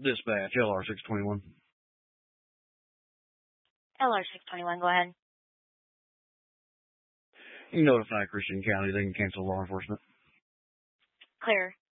Dispatch, LR621. LR621, go ahead. You notify Christian County, they can cancel law enforcement. Clear.